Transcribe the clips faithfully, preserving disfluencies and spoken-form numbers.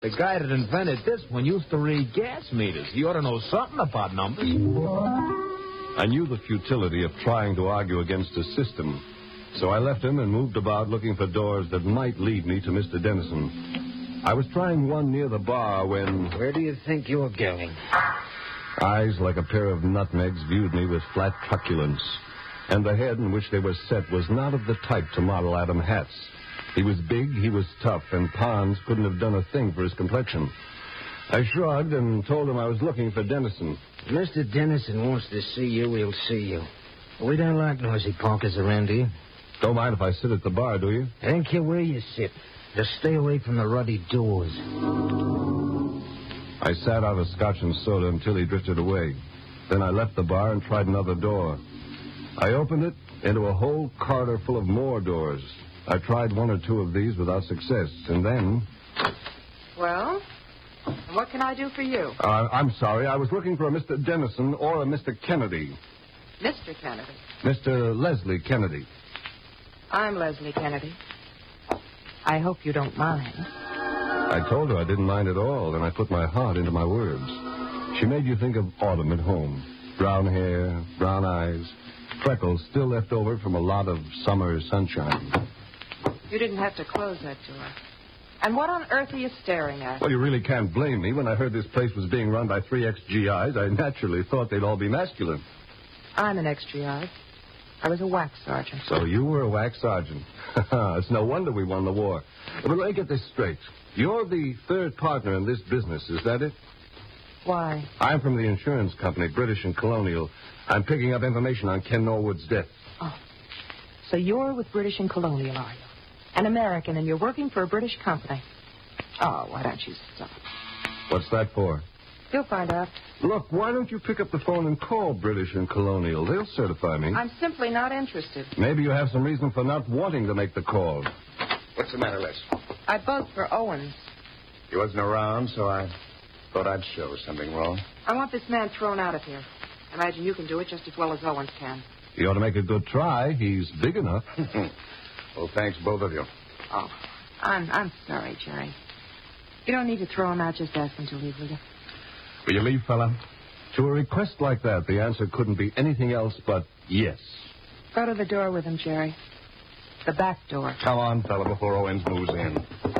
The guy that invented this one used to read gas meters. He ought to know something about numbers. I knew the futility of trying to argue against a system, so I left him and moved about looking for doors that might lead me to Mister Dennison. I was trying one near the bar when... Where do you think you're going? Eyes like a pair of nutmegs viewed me with flat truculence, and the head in which they were set was not of the type to model Adam Hat's. He was big, he was tough, and Pons couldn't have done a thing for his complexion. I shrugged and told him I was looking for Dennison. If Mister Dennison wants to see you, he'll see you. We don't like noisy parkers around here. Don't mind if I sit at the bar, do you? I don't care where you sit. Just stay away from the ruddy doors. I sat out a scotch and soda until he drifted away. Then I left the bar and tried another door. I opened it into a whole corridor full of more doors. I tried one or two of these without success, and then... Well, what can I do for you? Uh, I'm sorry. I was looking for a Mister Dennison or a Mister Kennedy. Mister Kennedy? Mister Leslie Kennedy. I'm Leslie Kennedy. I hope you don't mind. I told her I didn't mind at all, and I put my heart into my words. She made you think of autumn at home. Brown hair, brown eyes, freckles still left over from a lot of summer sunshine. You didn't have to close that door. And what on earth are you staring at? Well, you really can't blame me. When I heard this place was being run by three ex-G Is, I naturally thought they'd all be masculine. I'm an ex-G I. I was a wax sergeant. So you were a wax sergeant. It's no wonder we won the war. But let me get this straight. You're the third partner in this business, is that it? Why? I'm from the insurance company, British and Colonial. I'm picking up information on Ken Norwood's death. Oh. So you're with British and Colonial, are you? An American, and you're working for a British company. Oh, why don't you stop? What's that for? You'll find out. Look, why don't you pick up the phone and call British and Colonial? They'll certify me. I'm simply not interested. Maybe you have some reason for not wanting to make the call. What's the matter, Les? I vote for Owens. He wasn't around, so I thought I'd show something wrong. I want this man thrown out of here. I imagine you can do it just as well as Owens can. He ought to make a good try. He's big enough. Well, thanks, both of you. Oh, I'm I'm sorry, Jerry. You don't need to throw him out. Just ask him to leave, will you? Will you leave, fella? To a request like that, the answer couldn't be anything else but yes. Go to the door with him, Jerry. The back door. Come on, fella, before Owens moves in.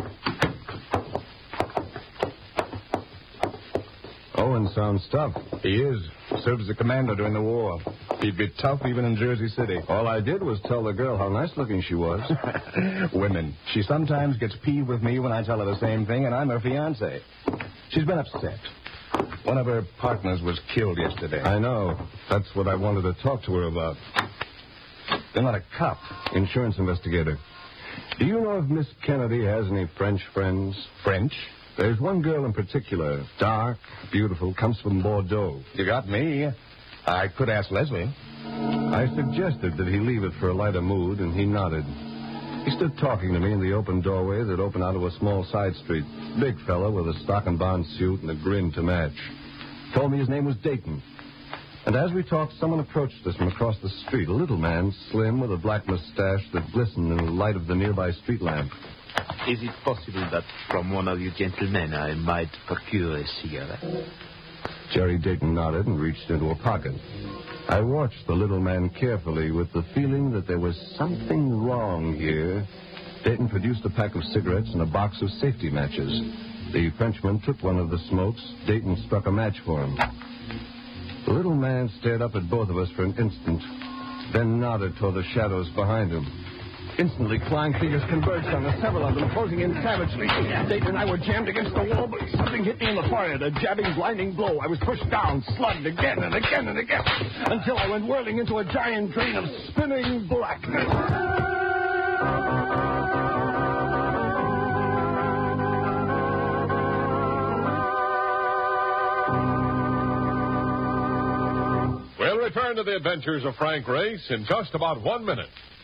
Owen sounds tough. He is. Served as a commander during the war. He'd be tough even in Jersey City. All I did was tell the girl how nice-looking she was. Women. She sometimes gets peeved with me when I tell her the same thing, and I'm her fiancé. She's been upset. One of her partners was killed yesterday. I know. That's what I wanted to talk to her about. They're not a cop. Insurance investigator. Do you know if Miss Kennedy has any French friends? French? There's one girl in particular, dark, beautiful, comes from Bordeaux. You got me. I could ask Leslie. I suggested that he leave it for a lighter mood, and he nodded. He stood talking to me in the open doorway that opened onto a small side street. Big fellow with a stock and bond suit and a grin to match. Told me his name was Dayton. And as we talked, someone approached us from across the street. A little man, slim, with a black mustache that glistened in the light of the nearby street lamp. Is it possible that from one of you gentlemen I might procure a cigarette? Jerry Dayton nodded and reached into a pocket. I watched the little man carefully with the feeling that there was something wrong here. Dayton produced a pack of cigarettes and a box of safety matches. The Frenchman took one of the smokes. Dayton struck a match for him. The little man stared up at both of us for an instant, then nodded toward the shadows behind him. Instantly, clawing fingers converged on us, several of them closing in savagely. Dayton and I were jammed against the wall, but something hit me in the forehead, a jabbing, blinding blow. I was pushed down, slugged again and again and again, until I went whirling into a giant drain of spinning blackness. We'll return to the adventures of Frank Race in just about one minute.